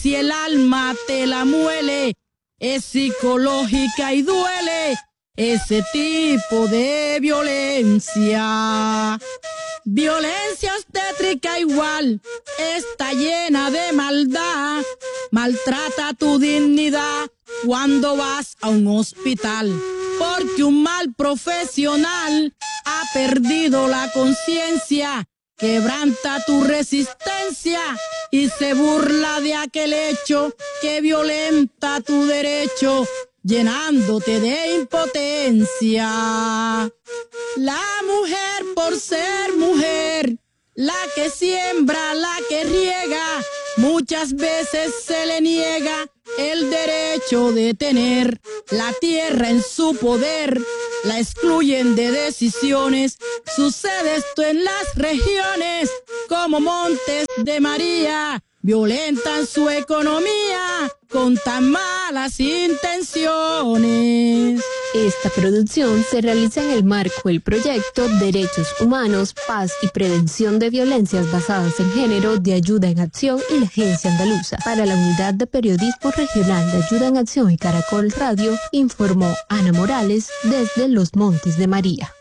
Si el alma te la muele, es psicológica y duele ese tipo de violencia. Violencia obstétrica igual, está llena de maldad, maltrata tu dignidad cuando vas a un hospital, porque un mal profesional ha perdido la conciencia, quebranta tu resistencia y se burla de aquel hecho que violenta tu derecho, llenándote de impotencia. La mujer por ser mujer, la que siembra, la que riega, muchas veces se le niega el derecho de tener la tierra en su poder, la excluyen de decisiones. Sucede esto en las regiones como Montes de María, violentan su economía con tan malas intenciones. Esta producción se realiza en el marco del proyecto Derechos Humanos, Paz y Prevención de Violencias Basadas en Género de Ayuda en Acción y la Agencia Andaluza. Para la Unidad de Periodismo Regional de Ayuda en Acción y Caracol Radio, informó Ana Morales desde Los Montes de María.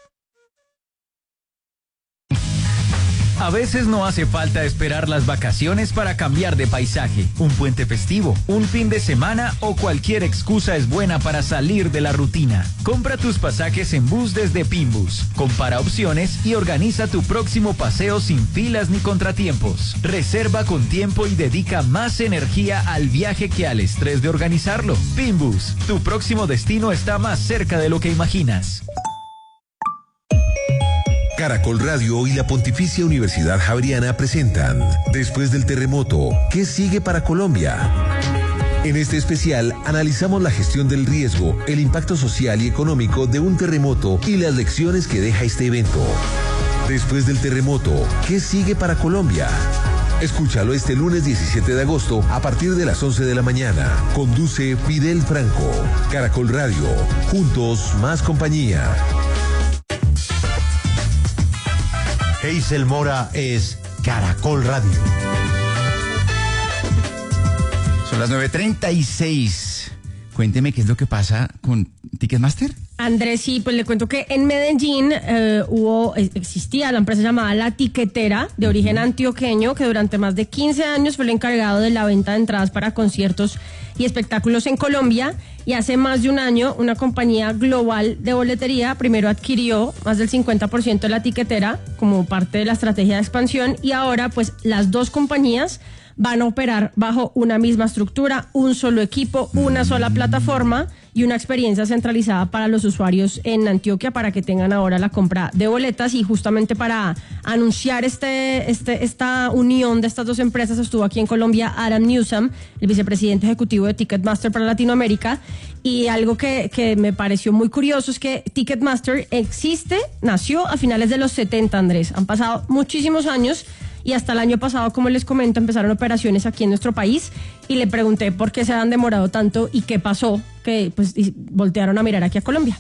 A veces no hace falta esperar las vacaciones para cambiar de paisaje. Un puente festivo, un fin de semana o cualquier excusa es buena para salir de la rutina. Compra tus pasajes en bus desde Pinbus. Compara opciones y organiza tu próximo paseo sin filas ni contratiempos. Reserva con tiempo y dedica más energía al viaje que al estrés de organizarlo. Pinbus, tu próximo destino está más cerca de lo que imaginas. Caracol Radio y la Pontificia Universidad Javeriana presentan Después del terremoto, ¿qué sigue para Colombia? En este especial analizamos la gestión del riesgo, el impacto social y económico de un terremoto y las lecciones que deja este evento. Después del terremoto, ¿qué sigue para Colombia? Escúchalo este lunes 17 de agosto a partir de las 11 de la mañana. Conduce Fidel Franco. Caracol Radio, juntos más compañía. Hazel Mora es Caracol Radio. Son las 9:36. Cuénteme qué es lo que pasa con Ticketmaster. Andrés, sí, pues le cuento que en Medellín existía la empresa llamada La Tiquetera, de origen antioqueño, que durante más de 15 años fue el encargado de la venta de entradas para conciertos y espectáculos en Colombia, y hace más de un año una compañía global de boletería primero adquirió más del 50% de La Tiquetera como parte de la estrategia de expansión, y ahora pues las dos compañías van a operar bajo una misma estructura, un solo equipo, una sola plataforma y una experiencia centralizada para los usuarios en Antioquia para que tengan ahora la compra de boletas. Y justamente para anunciar esta unión de estas dos empresas estuvo aquí en Colombia Adam Newsom, el vicepresidente ejecutivo de Ticketmaster para Latinoamérica, y algo que me pareció muy curioso es que Ticketmaster nació a finales de los 70, Andrés. Han pasado muchísimos años y hasta el año pasado, como les comento, empezaron operaciones aquí en nuestro país, y le pregunté por qué se han demorado tanto y qué pasó, que pues voltearon a mirar aquí a Colombia.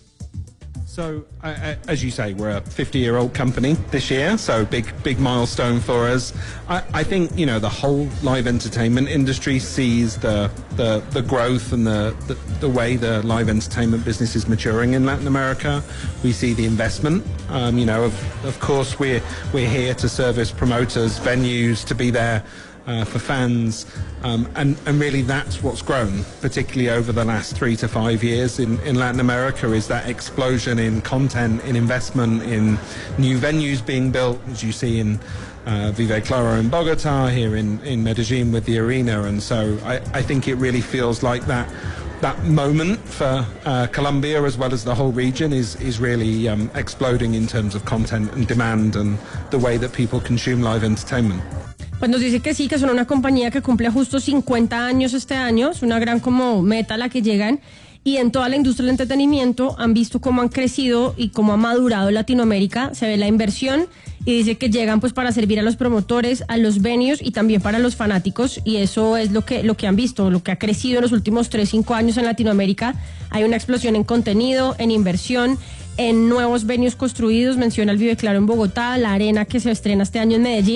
So, as you say, we're a 50-year-old company this year, so big milestone for us. I think, you know, the whole live entertainment industry sees the growth and the way the live entertainment business is maturing in Latin America. We see the investment. You know, of course, we're here to service promoters, venues, to be there for fans, and really that's what's grown, particularly over the last 3 to 5 years in Latin America, is that explosion in content, in investment, in new venues being built, as you see in Vive Claro in Bogota, here in Medellin with the arena. And so I think it really feels like that moment for Colombia as well as the whole region is really exploding in terms of content and demand and the way that people consume live entertainment. Pues nos dice que sí, que son una compañía que cumple justo 50 años este año, es una gran como meta a la que llegan, y en toda la industria del entretenimiento han visto cómo han crecido y cómo ha madurado Latinoamérica, se ve la inversión, y dice que llegan pues para servir a los promotores, a los venues y también para los fanáticos, y eso es lo que han visto, lo que ha crecido en los últimos 3-5 años en Latinoamérica. Hay una explosión en contenido, en inversión, en nuevos venues construidos, menciona el Vive Claro en Bogotá, la arena que se estrena este año en Medellín.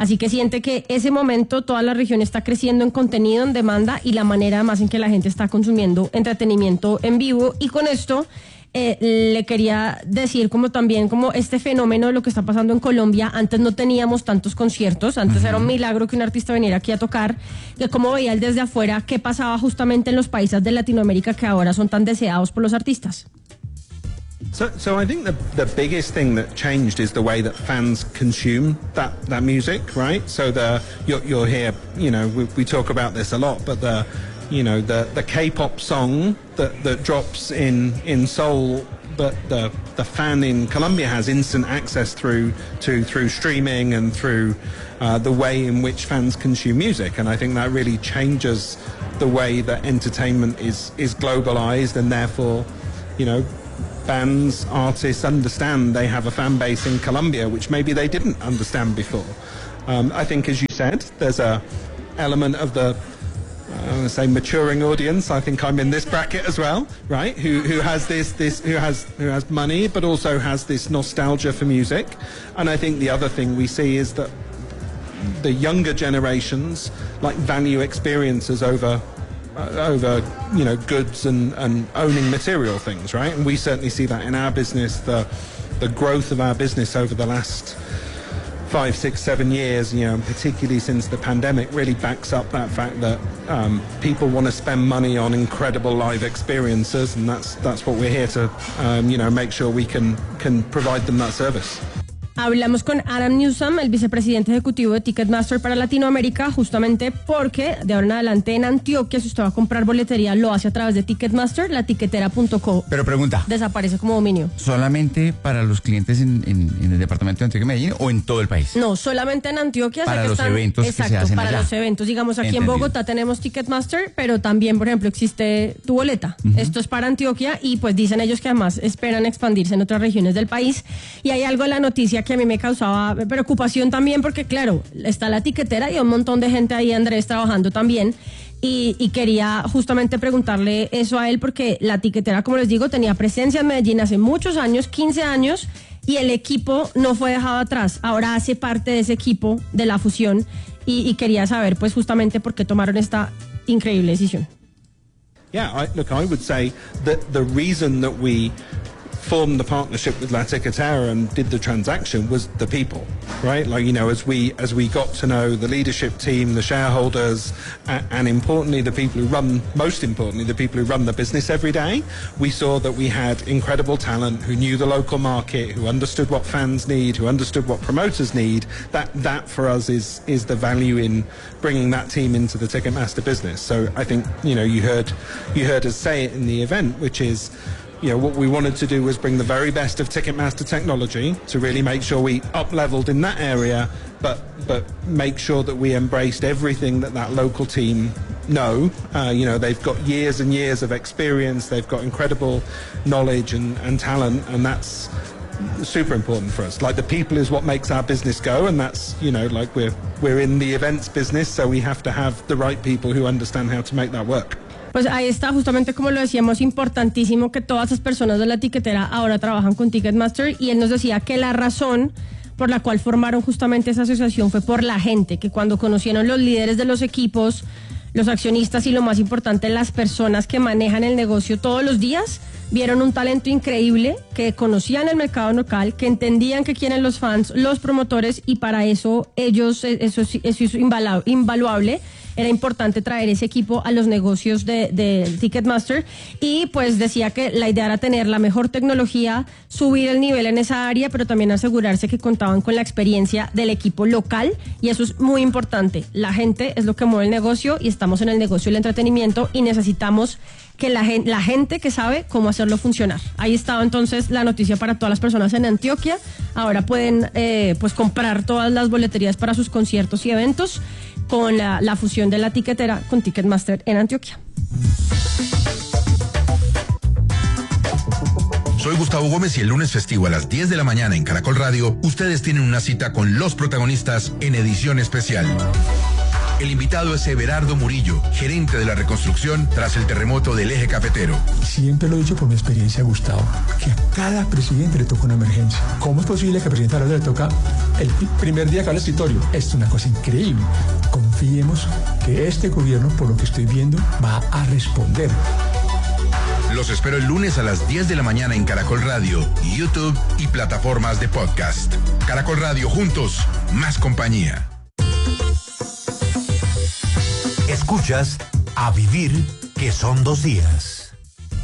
Así que siente que ese momento toda la región está creciendo en contenido, en demanda y la manera además en que la gente está consumiendo entretenimiento en vivo. Y con esto le quería decir como también como este fenómeno de lo que está pasando en Colombia. Antes no teníamos tantos conciertos, antes era un milagro que un artista viniera aquí a tocar, que como veía él desde afuera qué pasaba justamente en los países de Latinoamérica que ahora son tan deseados por los artistas. So I think the biggest thing that changed is the way that fans consume that music, right? So you'll hear, we talk about this a lot, but the K-pop song that drops in Seoul, but the fan in Colombia has instant access through streaming and through the way in which fans consume music, and I think that really changes the way that entertainment is globalized, and therefore, bands, artists understand they have a fan base in Colombia, which maybe they didn't understand before. I think, as you said, there's a element of the I want to say maturing audience. I think I'm in this bracket as well, right? Who has who has money, but also has this nostalgia for music. And I think the other thing we see is that the younger generations value experiences over goods and owning material things, right? And we certainly see that in our business. The growth of our business over the last 5, 6, 7 years, particularly since the pandemic, really backs up that fact that people want to spend money on incredible live experiences, and that's what we're here to make sure we can provide them that service. Hablamos con Adam Newsom, el vicepresidente ejecutivo de Ticketmaster para Latinoamérica, justamente porque de ahora en adelante en Antioquia, si usted va a comprar boletería, lo hace a través de Ticketmaster, latiquetera.co. Pero pregunta. Desaparece como dominio. ¿Solamente para los clientes en el departamento de Antioquia y Medellín o en todo el país? No, solamente en Antioquia. Para los eventos que se hacen para allá. los eventos. Digamos, aquí en Bogotá tenemos Ticketmaster, pero también, por ejemplo, existe Tu Boleta. Esto es para Antioquia y pues dicen ellos que además esperan expandirse en otras regiones del país. Y hay algo en la noticia que a mí me causaba preocupación también porque, claro, está la tiquetera y hay un montón de gente ahí, Andrés, trabajando también. Y quería justamente preguntarle eso a él porque la tiquetera, como les digo, tenía presencia en Medellín hace muchos años, 15 años, y el equipo no fue dejado atrás. Ahora hace parte de ese equipo de la fusión y quería saber pues justamente por qué tomaron esta increíble decisión. Yeah, I would say that the reason that we formed the partnership with La Tiquetera and did the transaction was the people, right? As we got to know the leadership team, the shareholders, and importantly, most importantly, the people who run the business every day, we saw that we had incredible talent who knew the local market, who understood what fans need, who understood what promoters need. That for us is the value in bringing that team into the Ticketmaster business. So I think, you heard us say it in the event, which is, what we wanted to do was bring the very best of Ticketmaster technology to really make sure we up-leveled in that area, but make sure that we embraced everything that local team know. They've got years and years of experience, they've got incredible knowledge and talent, and that's super important for us. The people is what makes our business go, and that's, we're in the events business, so we have to have the right people who understand how to make that work. Pues ahí está, justamente como lo decíamos, importantísimo que todas esas personas de la tiquetera ahora trabajan con Ticketmaster, y él nos decía que la razón por la cual formaron justamente esa asociación fue por la gente, que cuando conocieron los líderes de los equipos, los accionistas y lo más importante, las personas que manejan el negocio todos los días, vieron un talento increíble, que conocían el mercado local, que entendían que quieren los fans, los promotores, y para eso ellos, eso es invaluable. Era importante traer ese equipo a los negocios de Ticketmaster, y pues decía que la idea era tener la mejor tecnología, subir el nivel en esa área, pero también asegurarse que contaban con la experiencia del equipo local, y eso es muy importante. La gente es lo que mueve el negocio y estamos en el negocio del entretenimiento y necesitamos que la gente que sabe cómo hacerlo funcionar. Ahí estaba entonces la noticia para todas las personas en Antioquia. Ahora pueden pues comprar todas las boleterías para sus conciertos y eventos con la fusión de la tiquetera con Ticketmaster en Antioquia. Soy Gustavo Gómez y el lunes festivo a las 10 de la mañana en Caracol Radio, ustedes tienen una cita con los protagonistas en edición especial. El invitado es Everardo Murillo, gerente de la reconstrucción tras el terremoto del eje cafetero. Siempre lo he dicho por mi experiencia, Gustavo, que a cada presidente le toca una emergencia. ¿Cómo es posible que al presidente Araujo le toca el primer día que va al escritorio? Es una cosa increíble. Confiemos que este gobierno, por lo que estoy viendo, va a responder. Los espero el lunes a las 10 de la mañana en Caracol Radio, YouTube y plataformas de podcast. Caracol Radio, juntos, más compañía. Escuchas A Vivir, que son 2 días.